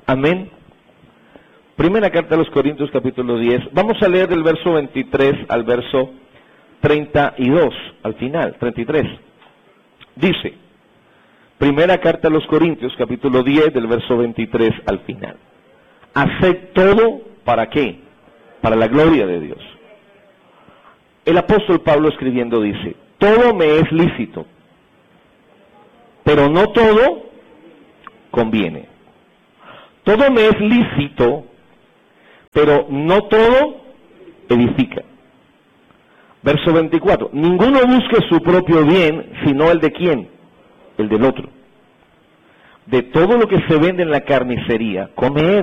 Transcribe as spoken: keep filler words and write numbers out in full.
Amén. Primera carta a los Corintios, capítulo diez. Vamos a leer del verso veintitrés al verso treinta y dos, al final, treinta y tres. Dice, primera carta a los Corintios, capítulo diez, del verso veintitrés al final. Haced todo, ¿para qué? Para la gloria de Dios. El apóstol Pablo escribiendo dice, todo me es lícito, pero no todo conviene. Todo me es lícito, pero no todo edifica. Verso veinticuatro, ninguno busque su propio bien, sino el de quién, el del otro. De todo lo que se vende en la carnicería, comed